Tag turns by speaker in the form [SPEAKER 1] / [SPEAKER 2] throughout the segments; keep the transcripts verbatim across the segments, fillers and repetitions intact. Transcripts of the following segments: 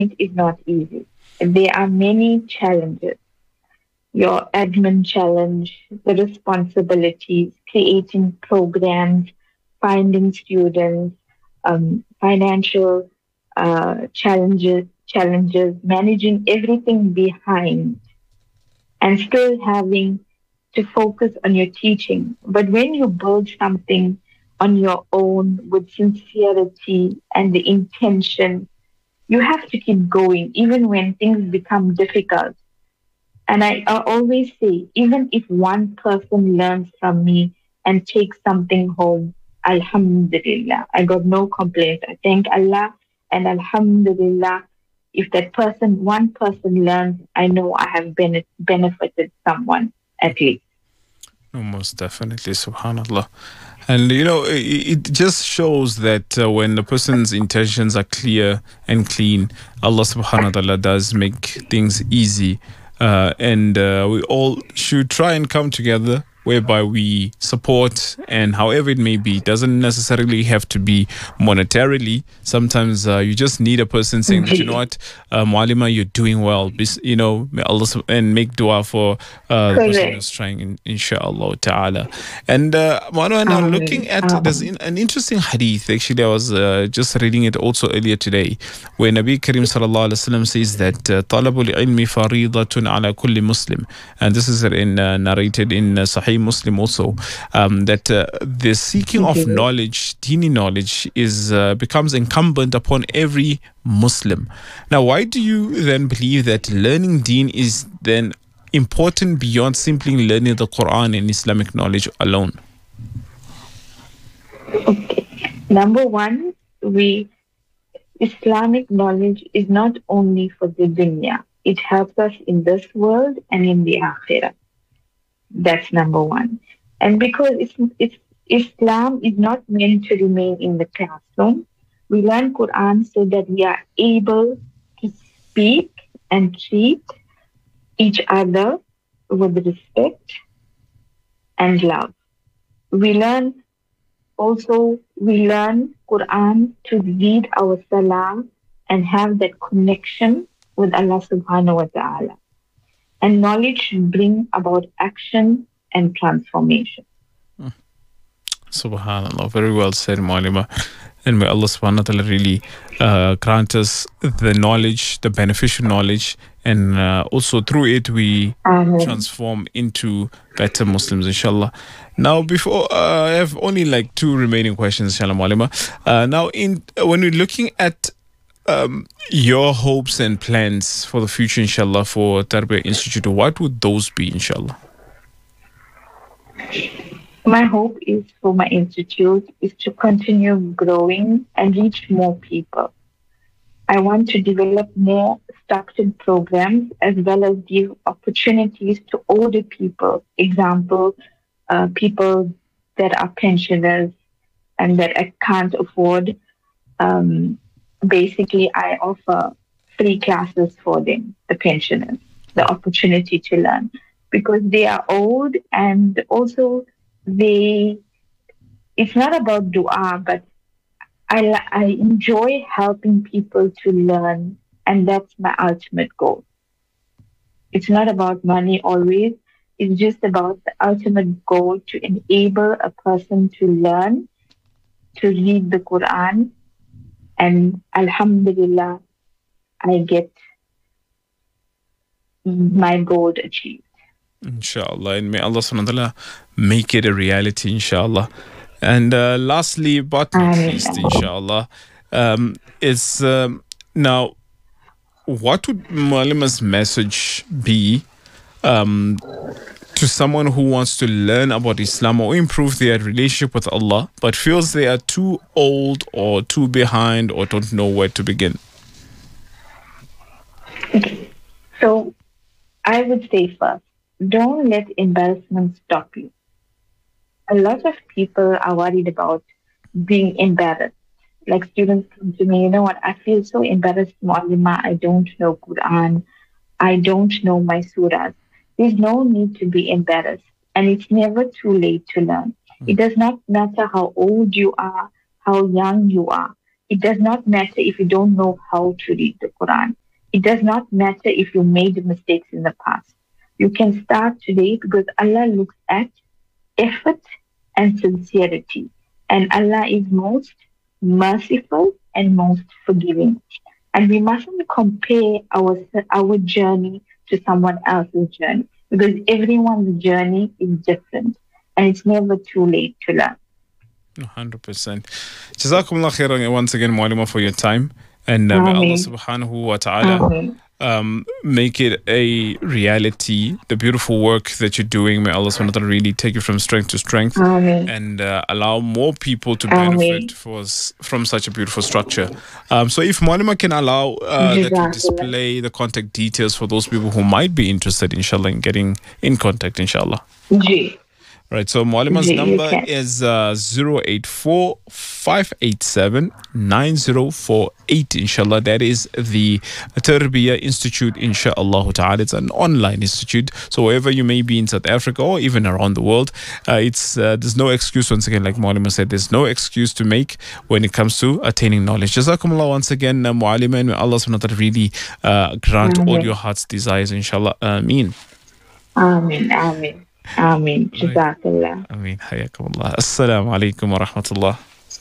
[SPEAKER 1] is not easy. There are many challenges. Your admin challenge, the responsibilities, creating programs, finding students, um, financial uh, challenges, challenges, managing everything behind, and still having to focus on your teaching. But when you build something on your own with sincerity and the intention, you have to keep going even when things become difficult. And I, I always say, even if one person learns from me and takes something home, Alhamdulillah, I got no complaints. I thank Allah and Alhamdulillah. If that person, one person learns, I know I have bene- benefited someone at least.
[SPEAKER 2] No, most definitely, subhanallah. And you know, it, it just shows that uh, when the person's intentions are clear and clean, Allah subhanahu wa ta'ala does make things easy. Uh, and uh, we all should try and come together whereby we support, and however it may be, doesn't necessarily have to be monetarily. Sometimes uh, you just need a person saying that, you know what, uh, Mualima, you're doing well, Bis- you know, may Allah sub- and make dua for uh, the person who's
[SPEAKER 1] Correct.
[SPEAKER 2] trying, in, inshallah ta'ala. And uh, Marwan, now looking
[SPEAKER 1] Um,
[SPEAKER 2] at, there's
[SPEAKER 1] um,
[SPEAKER 2] in, an interesting hadith, actually, I was uh, just reading it also earlier today, where Nabi Karim sallallahu alaihi wasallam says that uh, talabul ilmi faridatun ala kulli Muslim. And this is in, uh, narrated in uh, Sahih Muslim also, um, that uh, the seeking of
[SPEAKER 1] okay.
[SPEAKER 2] knowledge, dini knowledge, is uh, becomes incumbent upon every Muslim. Now, why do you then believe that learning deen is then important beyond simply learning the Quran and Islamic knowledge alone?
[SPEAKER 1] Okay. Number one, we Islamic knowledge is not only for the dunya. It helps us in this world and in the akhirah. That's number one. And because it's, it's, Islam is not meant to remain in the classroom, we learn Quran so that we are able to speak and treat each other with respect and love. We learn also, we learn Quran to read our salah and have that connection with Allah subhanahu wa ta'ala. And knowledge should bring about action and transformation.
[SPEAKER 2] Subhanallah, very well said, Maulima. And may Allah subhanahu wa ta'ala really uh, grant us the knowledge, the beneficial knowledge, and uh, also through it we
[SPEAKER 1] Amen.
[SPEAKER 2] transform into better Muslims, inshallah. Now, before uh, I have only like two remaining questions, inshallah, Maulima. Uh, now, in when we're looking at um, your hopes and plans for the future, inshallah, for Tarbiyah Institute, what would those be, inshallah?
[SPEAKER 1] My hope is for my institute is to continue growing and reach more people. I want to develop more structured programs as well as give opportunities to older people. Example, uh, people that are pensioners and that I can't afford. Um, Basically, I offer free classes for them, the pensioners, the opportunity to learn because they are old and also they. It's not about dua, but I li- I enjoy helping people to learn, and that's my ultimate goal. It's not about money always. It's just about the ultimate goal to enable a person to learn, to read the Quran, and Alhamdulillah, I get my goal achieved.
[SPEAKER 2] Inshallah, and may Allah subhanahu wa ta'ala make it a reality, inshallah. And uh, lastly, but not
[SPEAKER 1] Ameen.
[SPEAKER 2] least, inshallah, um, is um, now what would Mualima's message be um, to someone who wants to learn about Islam or improve their relationship with Allah, but feels they are too old or too behind or don't know where to begin?
[SPEAKER 1] So I would say first, don't let embarrassment stop you. A lot of people are worried about being embarrassed. Like students come to me, you know what, I feel so embarrassed, Mu'allima, I don't know Quran, I don't know my surahs. There's no need to be embarrassed. And it's never too late to learn. It does not matter how old you are, how young you are. It does not matter if you don't know how to read the Quran. It does not matter if you made mistakes in the past. You can start today because Allah looks at effort and sincerity. And Allah is most merciful and most forgiving. And we mustn't compare our, our journey to someone else's journey because everyone's journey is different and it's never too late to learn.
[SPEAKER 2] one hundred percent. Jazakumullah khairan once again, Mu'alima, for your time. And uh, may Allah subhanahu wa ta'ala um, make it a reality. The beautiful work that you're doing, may Allah subhanahu wa ta'ala really take you from strength to strength.
[SPEAKER 1] Amen.
[SPEAKER 2] And uh, allow more people to benefit for, from such a beautiful structure. Um, so if Mu'alima can allow uh, that you display the contact details for those people who might be interested, inshallah, in getting in contact, inshallah.
[SPEAKER 1] Ji.
[SPEAKER 2] Right, so Mu'alima's number is uh, zero eight four, five eight seven, nine zero four eight, inshallah. That is the Tarbiyah Institute, inshallah ta'ala. It's an online institute. So wherever you may be in South Africa or even around the world, uh, it's uh, there's no excuse, once again, like Mu'alima said, there's no excuse to make when it comes to attaining knowledge. Jazakumullah once again, uh, Mu'alima, and may Allah subhanahu wa ta'ala really uh, grant Amen. all your heart's desires, inshallah. Ameen.
[SPEAKER 1] Ameen, ameen. Ameen. Jazakallah.
[SPEAKER 2] Ameen. Hayakumullah. Assalamu alaikum wa rahmatullah.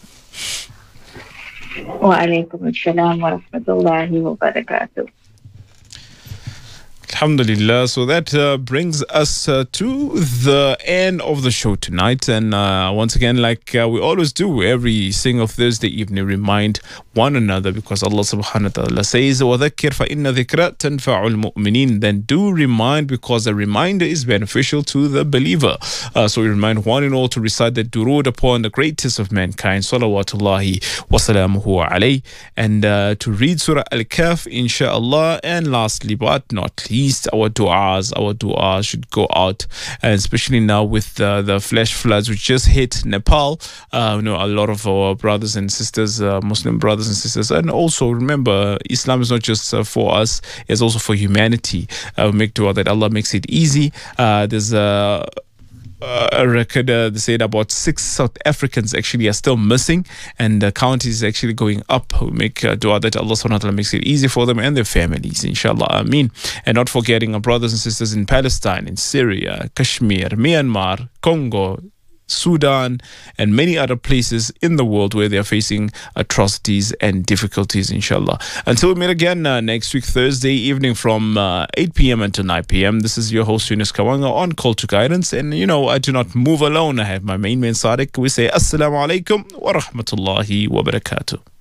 [SPEAKER 1] Wa alaikum assalam wa rahmatullahi wa barakatuh.
[SPEAKER 2] Alhamdulillah. So that uh, brings us uh, to the end of the show tonight. And uh, once again, like uh, we always do every single Thursday evening, remind one another, because Allah subhanahu wa ta'ala says, وَذَكِّرْ فَإِنَّ ذِكْرَ تَنْفَعُ الْمُؤْمِنِينَ. Then do remind, because a reminder is beneficial to the believer. Uh, so we remind one and all to recite the durood upon the greatest of mankind, salawatullahi wa salamuhu alayhi, and uh, to read Surah Al-Kahf, inshallah. And lastly, but not least, our du'as, our du'as should go out, and especially now with uh, the flash floods which just hit Nepal. Uh, you know, a lot of our brothers and sisters, uh, Muslim brothers and sisters, and also remember, Islam is not just uh, for us; it's also for humanity. Uh, make dua that Allah makes it easy. Uh, there's a Uh, a record uh, they said about six South Africans actually are still missing, and the count is actually going up. We make uh, dua that Allah subhanahu wa ta'ala makes it easy for them and their families, inshallah. Ameen. And not forgetting our brothers and sisters in Palestine, in Syria, Kashmir, Myanmar, Congo, Sudan, and many other places in the world where they are facing atrocities and difficulties, inshallah. Until we meet again uh, next week, Thursday evening from uh, eight p.m. until nine p.m. This is your host, Yunus Kawanga, on Call to Guidance. And, you know, I do not move alone. I have my main man, Sadiq. We say, Assalamu alaikum wa rahmatullahi wa barakatuh.